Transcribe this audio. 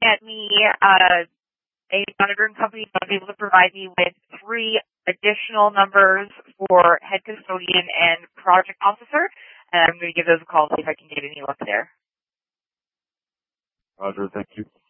get me a monitoring company that will be able to provide me with 3 additional numbers for head custodian and project officer. And I'm going to give those a call and see if I can get any luck there. Roger, thank you.